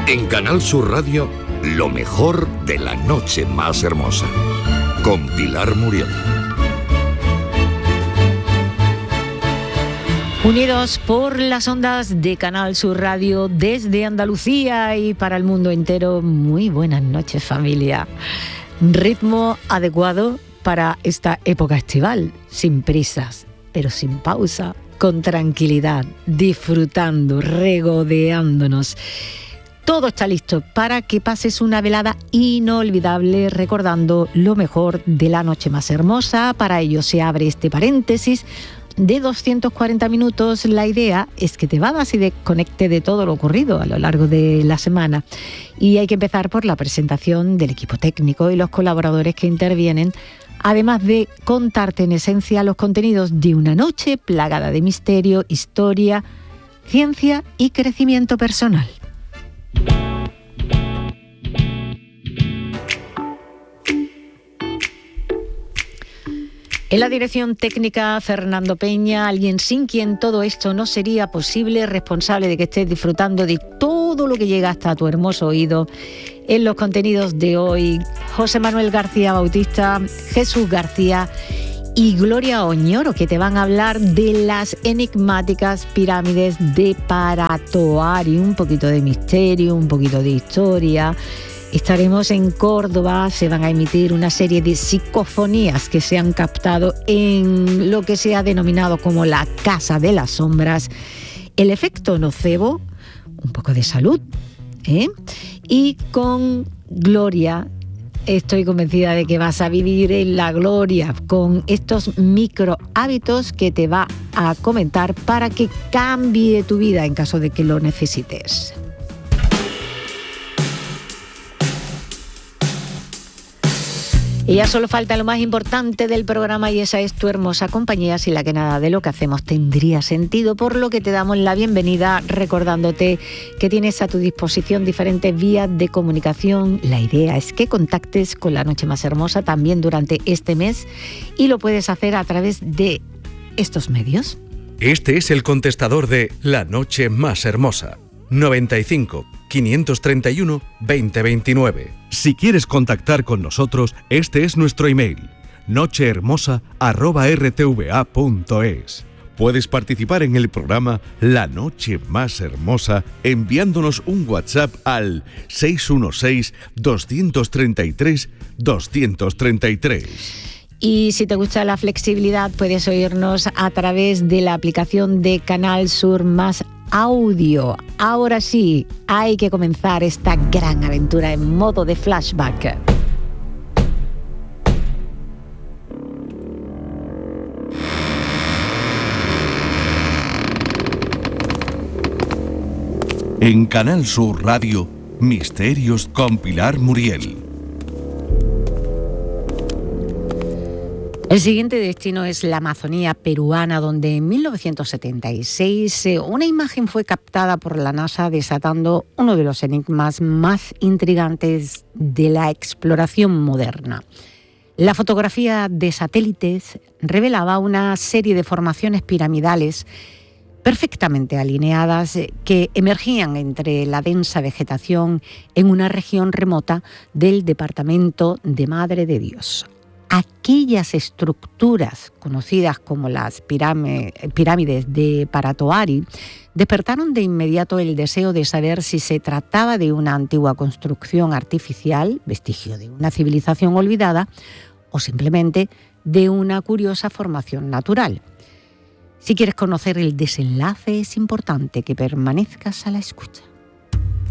En Canal Sur Radio, lo mejor de la noche más hermosa. Con Pilar Muriel. Unidos por las ondas de Canal Sur Radio desde Andalucía y para el mundo entero, muy buenas noches, familia. Ritmo adecuado para esta época estival, sin prisas, pero sin pausa, con tranquilidad, disfrutando, regodeándonos. Todo está listo para que pases una velada inolvidable recordando lo mejor de la noche más hermosa. Para ello se abre este paréntesis de 240 minutos. La idea es que te vadas y desconecte de todo lo ocurrido a lo largo de la semana. Y hay que empezar por la presentación del equipo técnico y los colaboradores que intervienen, además de contarte en esencia los contenidos de una noche plagada de misterio, historia, ciencia y crecimiento personal. En la dirección técnica, Fernando Peña, alguien sin quien todo esto no sería posible, responsable de que estés disfrutando de todo lo que llega hasta tu hermoso oído. En los contenidos de hoy, José Manuel García Bautista, Jesús García y Gloria Oñoro, que te van a hablar de las enigmáticas pirámides de Paratoari. Un poquito de misterio, un poquito de historia. Estaremos en Córdoba, se van a emitir una serie de psicofonías que se han captado en lo que se ha denominado como la Casa de las Sombras. El efecto nocebo, un poco de salud, y con Gloria estoy convencida de que vas a vivir en la gloria con estos micro hábitos que te va a comentar para que cambie tu vida en caso de que lo necesites. Y ya solo falta lo más importante del programa, y esa es tu hermosa compañía, sin la que nada de lo que hacemos tendría sentido, por lo que te damos la bienvenida recordándote que tienes a tu disposición diferentes vías de comunicación. La idea es que contactes con La Noche Más Hermosa también durante este mes, y lo puedes hacer a través de estos medios. Este es el contestador de La Noche Más Hermosa. 95 531 2029. Si quieres contactar con nosotros, este es nuestro email: nochehermosa@rtva.es. Puedes participar en el programa La Noche Más Hermosa enviándonos un WhatsApp al 616 233 233. Y si te gusta la flexibilidad, puedes oírnos a través de la aplicación de Canal Sur Más Audio. Ahora sí, hay que comenzar esta gran aventura en modo de flashback. En Canal Sur Radio, Misterios con Pilar Muriel. El siguiente destino es la Amazonía peruana, donde en 1976 una imagen fue captada por la NASA desatando uno de los enigmas más intrigantes de la exploración moderna. La fotografía de satélites revelaba una serie de formaciones piramidales perfectamente alineadas que emergían entre la densa vegetación en una región remota del departamento de Madre de Dios. Aquellas estructuras conocidas como las pirámides de Paratoari despertaron de inmediato el deseo de saber si se trataba de una antigua construcción artificial, vestigio de una civilización olvidada, o simplemente de una curiosa formación natural. Si quieres conocer el desenlace, es importante que permanezcas a la escucha.